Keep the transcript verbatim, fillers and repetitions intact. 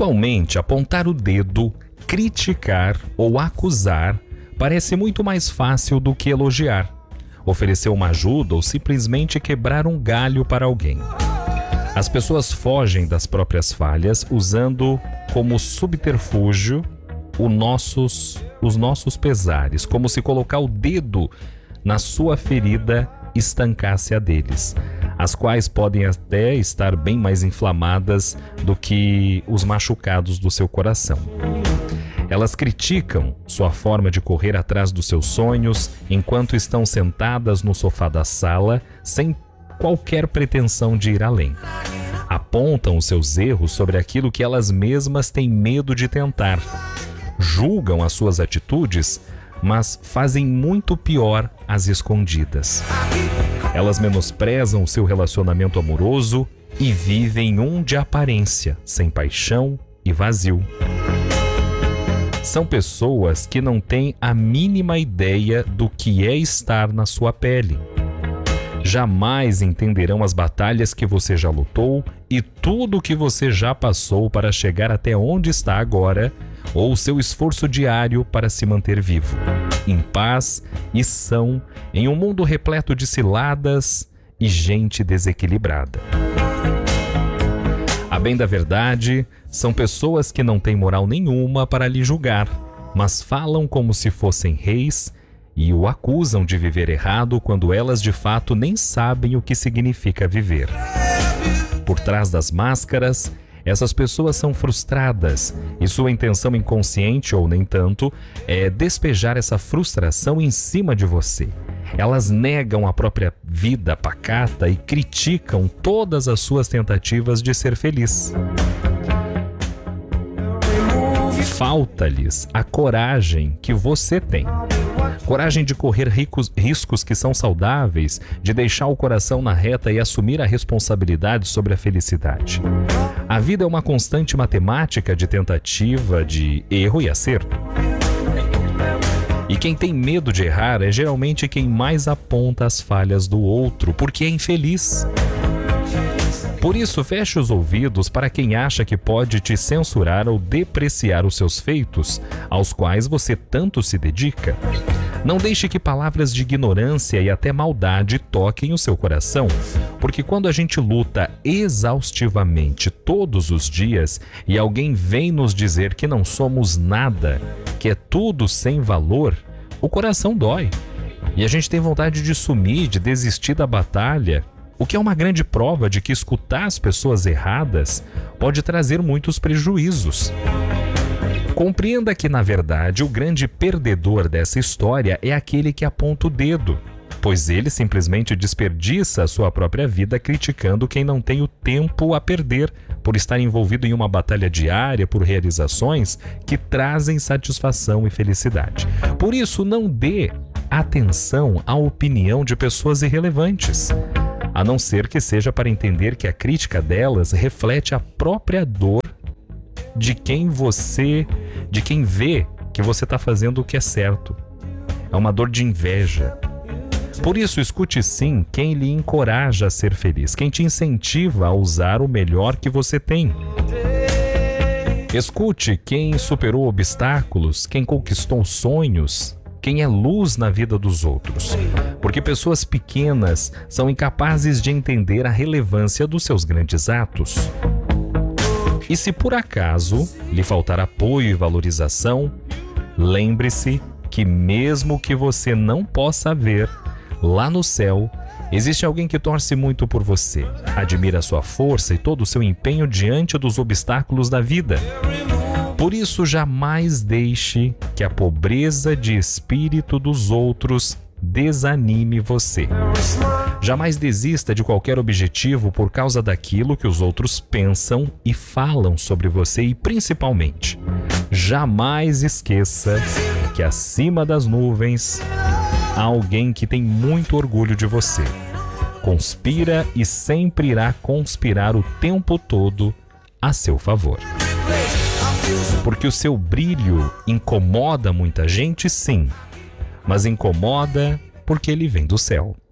Atualmente, apontar o dedo, criticar ou acusar parece muito mais fácil do que elogiar, oferecer uma ajuda ou simplesmente quebrar um galho para alguém. As pessoas fogem das próprias falhas usando como subterfúgio o nossos, os nossos pesares, como se colocar o dedo na sua ferida estancasse a deles, as quais podem até estar bem mais inflamadas do que os machucados do seu coração. Elas criticam sua forma de correr atrás dos seus sonhos enquanto estão sentadas no sofá da sala, sem qualquer pretensão de ir além. Apontam os seus erros sobre aquilo que elas mesmas têm medo de tentar. Julgam as suas atitudes, mas fazem muito pior às escondidas. Elas menosprezam o seu relacionamento amoroso e vivem um de aparência, sem paixão e vazio. São pessoas que não têm a mínima ideia do que é estar na sua pele. Jamais entenderão as batalhas que você já lutou e tudo o que você já passou para chegar até onde está agora, ou o seu esforço diário para se manter vivo, em paz e são, em um mundo repleto de ciladas e gente desequilibrada. A bem da verdade, são pessoas que não têm moral nenhuma para lhe julgar, mas falam como se fossem reis e o acusam de viver errado quando elas de fato nem sabem o que significa viver. Por trás das máscaras, essas pessoas são frustradas e sua intenção inconsciente, ou nem tanto, é despejar essa frustração em cima de você. Elas negam a própria vida pacata e criticam todas as suas tentativas de ser feliz. Falta-lhes a coragem que você tem. Coragem de correr ricos, riscos que são saudáveis, de deixar o coração na reta e assumir a responsabilidade sobre a felicidade. A vida é uma constante matemática de tentativa, de erro e acerto. E quem tem medo de errar é geralmente quem mais aponta as falhas do outro, porque é infeliz. Por isso, feche os ouvidos para quem acha que pode te censurar ou depreciar os seus feitos, aos quais você tanto se dedica. Não deixe que palavras de ignorância e até maldade toquem o seu coração, porque quando a gente luta exaustivamente todos os dias e alguém vem nos dizer que não somos nada, que é tudo sem valor, o coração dói. E a gente tem vontade de sumir, de desistir da batalha, o que é uma grande prova de que escutar as pessoas erradas pode trazer muitos prejuízos. Compreenda que, na verdade, o grande perdedor dessa história é aquele que aponta o dedo, pois ele simplesmente desperdiça a sua própria vida criticando quem não tem o tempo a perder por estar envolvido em uma batalha diária por realizações que trazem satisfação e felicidade. Por isso, não dê atenção à opinião de pessoas irrelevantes, a não ser que seja para entender que a crítica delas reflete a própria dor de quem você, de quem vê que você está fazendo o que é certo. É uma dor de inveja. Por isso, escute sim quem lhe encoraja a ser feliz, quem te incentiva a usar o melhor que você tem. Escute quem superou obstáculos, quem conquistou sonhos, quem é luz na vida dos outros. Porque pessoas pequenas são incapazes de entender a relevância dos seus grandes atos. E se por acaso lhe faltar apoio e valorização, lembre-se que mesmo que você não possa ver, lá no céu, existe alguém que torce muito por você, admira a sua força e todo o seu empenho diante dos obstáculos da vida. Por isso, jamais deixe que a pobreza de espírito dos outros desanime você. Jamais desista de qualquer objetivo por causa daquilo que os outros pensam e falam sobre você e, principalmente, jamais esqueça que acima das nuvens há alguém que tem muito orgulho de você. Conspira e sempre irá conspirar o tempo todo a seu favor. Porque o seu brilho incomoda muita gente, sim, mas incomoda porque ele vem do céu.